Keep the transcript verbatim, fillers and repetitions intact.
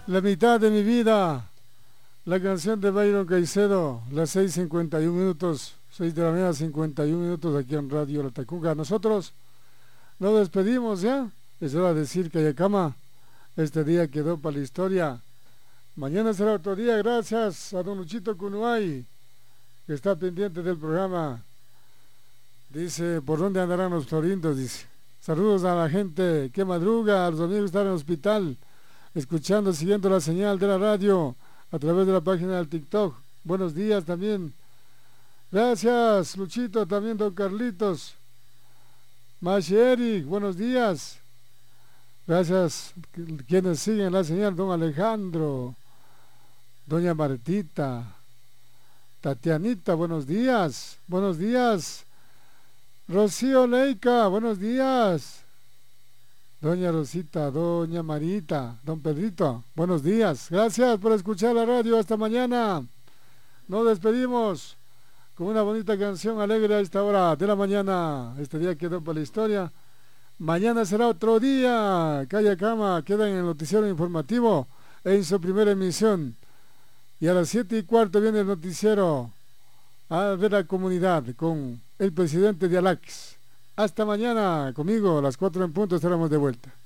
La mitad de mi vida. La canción de Byron Caicedo, las seis cincuenta y un minutos, seis de la mañana, cincuenta y un minutos aquí en Radio La Tacunga. Nosotros nos despedimos ya. Es hora de decir que Yacama, este día quedó para la historia. Mañana será otro día. Gracias a don Luchito Cunuay, que está pendiente del programa. Dice, ¿por dónde andarán los florindos? Dice, saludos a la gente que madruga, a los amigos que están en el hospital, escuchando, siguiendo la señal de la radio a través de la página del TikTok. Buenos días también. Gracias, Luchito, también don Carlitos. Mashi Eric, buenos días. Gracias, quienes siguen la señal, don Alejandro, doña Martita, Tatianita, buenos días. Buenos días. Rocío Leica, buenos días. Doña Rosita, doña Marita, don Pedrito, buenos días. Gracias por escuchar la radio esta mañana. Nos despedimos con una bonita canción alegre a esta hora de la mañana. Este día quedó para la historia. Mañana será otro día. Calla Cama queda en el noticiero informativo en su primera emisión. Y a las siete y cuarto viene el noticiero a ver la comunidad con el presidente de Alax. Hasta mañana, conmigo, a las cuatro en punto estaremos de vuelta.